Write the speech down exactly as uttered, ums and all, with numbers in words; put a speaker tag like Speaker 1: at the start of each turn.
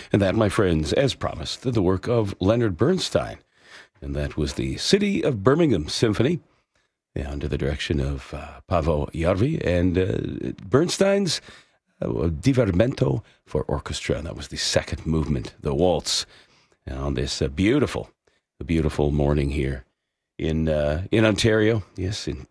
Speaker 1: And that, my friends, as promised, the work of Leonard Bernstein. And that was the City of Birmingham Symphony, yeah, under the direction of uh, Paavo Järvi and uh, Bernstein's uh, Divertimento for Orchestra. And that was the second movement, the waltz, on this uh, beautiful, beautiful morning here in uh, in Ontario. Yes, in